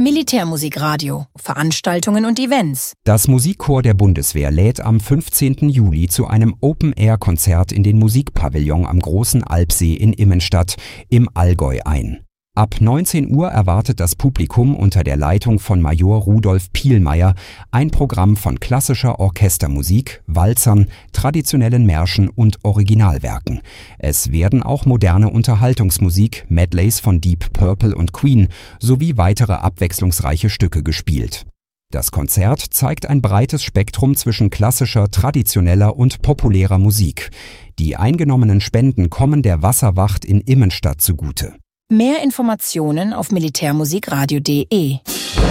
Militärmusikradio, Veranstaltungen und Events. Das Musikchor der Bundeswehr lädt am 15. Juli zu einem Open-Air-Konzert in den Musikpavillon am Großen Alpsee in Immenstadt im Allgäu ein. Ab 19 Uhr erwartet das Publikum unter der Leitung von Major Rudolf Pielmeier ein Programm von klassischer Orchestermusik, Walzern, traditionellen Märschen und Originalwerken. Es werden auch moderne Unterhaltungsmusik, Medleys von Deep Purple und Queen sowie weitere abwechslungsreiche Stücke gespielt. Das Konzert zeigt ein breites Spektrum zwischen klassischer, traditioneller und populärer Musik. Die eingenommenen Spenden kommen der Wasserwacht in Immenstadt zugute. Mehr Informationen auf militärmusikradio.de